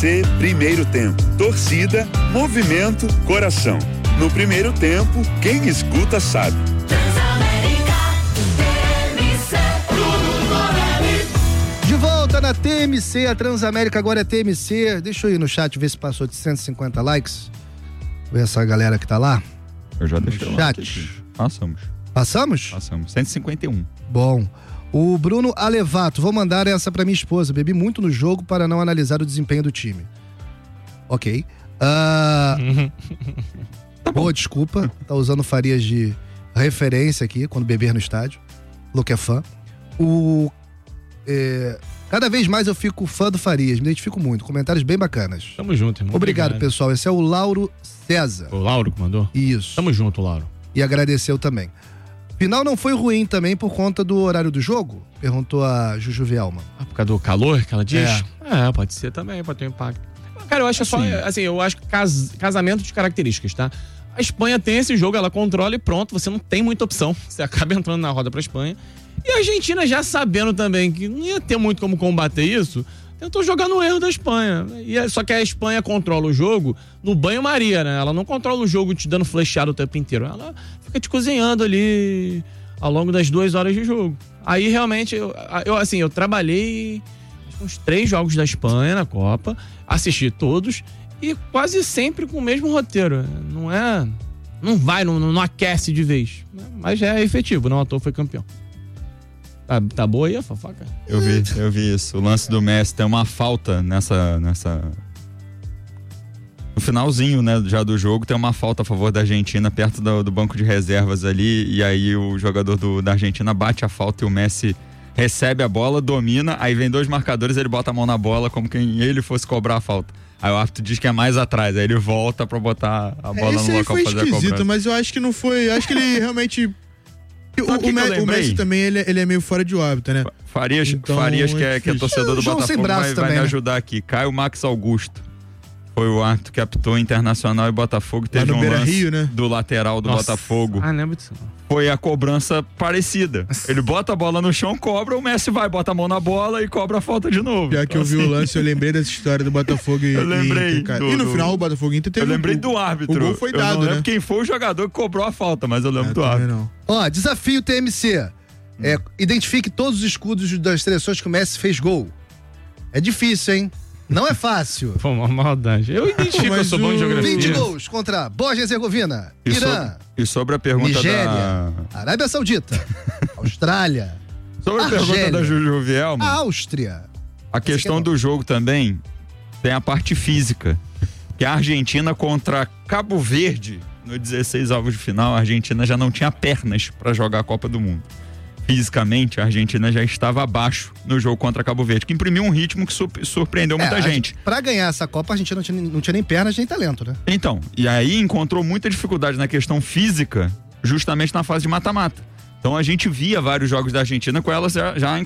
Primeiro tempo. Torcida, movimento, coração. No primeiro tempo, quem escuta sabe. De volta na TMC, a Transamérica agora é TMC. Deixa eu ir no chat ver se passou de 150 likes. Ver essa galera que tá lá. Eu já deixei no chat. Passamos. Passamos? Passamos. 151. Bom. O Bruno Alevato, vou mandar essa pra minha esposa. Bebi muito no jogo para não analisar o desempenho do time. Ok. Boa desculpa. Tá usando Farias de referência aqui, quando beber no estádio. Luke é fã. Cada vez mais eu fico fã do Farias, me identifico muito. Comentários bem bacanas. Tamo junto, irmão. Obrigado, pessoal. Esse é o Lauro César. O Lauro que mandou? Isso. Tamo junto, Lauro. E agradeceu também. Final não foi ruim também por conta do horário do jogo? Perguntou a Juju Vielman. Por causa do calor que ela diz? Pode ser também, pode ter um impacto. Cara, eu acho eu acho que casamento de características, tá? A Espanha tem esse jogo, ela controla e pronto, você não tem muita opção. Você acaba entrando na roda pra Espanha. E a Argentina, já sabendo também que não ia ter muito como combater isso, tentou jogar no erro da Espanha. Só que a Espanha controla o jogo no banho-maria, né? Ela não controla o jogo te dando flechado o tempo inteiro. Ela fica te cozinhando ali ao longo das 2 horas de jogo. Aí, realmente, eu trabalhei uns 3 jogos da Espanha na Copa, assisti todos e quase sempre com o mesmo roteiro. Não aquece de vez. Mas é efetivo, não à toa foi campeão. Tá boa aí a fofoca? Eu vi isso. O lance do Messi tem uma falta nessa... No finalzinho, né, já do jogo, tem uma falta a favor da Argentina perto do banco de reservas ali, e aí o jogador da Argentina bate a falta e o Messi recebe a bola, domina, aí vem 2 marcadores, ele bota a mão na bola como quem ele fosse cobrar a falta. Aí o árbitro diz que é mais atrás, aí ele volta pra botar a bola no local pra fazer a cobrança. Foi esquisito, mas eu acho que não foi... Acho que ele realmente... O Messi também, ele é meio fora de órbita, né? Farias, que é torcedor do Botafogo, vai me ajudar aqui. Caio Max Augusto foi o árbitro que apitou Internacional e Botafogo. Teve um lance do lateral do Botafogo. Lembro disso. Foi a cobrança parecida. Ele bota a bola no chão, cobra, o Messi vai, bota a mão na bola e cobra a falta de novo. Já que eu vi o lance, eu lembrei dessa história do Botafogo e Inter, cara. E no final o Botafogo e Inter teve... Eu lembrei do árbitro. O gol foi dado, eu não lembro né? quem foi o jogador que cobrou a falta, mas eu lembro do árbitro. Ó, desafio TMC. Identifique todos os escudos das seleções que o Messi fez gol. É difícil, hein? Não é fácil. Pô, uma maldade. Eu identifico, eu sou bom de geografia. 20 gols contra Bósnia e Herzegovina, Irã. E sobre a pergunta Nigéria, Arábia Saudita, Austrália, sobre a pergunta da Juju Vielman, a Áustria. A questão do jogo também tem a parte física. Que a Argentina contra Cabo Verde, no 16 avos de final, a Argentina já não tinha pernas para jogar a Copa do Mundo. Fisicamente, a Argentina já estava abaixo no jogo contra Cabo Verde, que imprimiu um ritmo que surpreendeu muita gente. Pra ganhar essa Copa, a Argentina não tinha nem pernas nem talento, né? Então, e aí encontrou muita dificuldade na questão física, justamente na fase de mata-mata. Então a gente via vários jogos da Argentina com elas já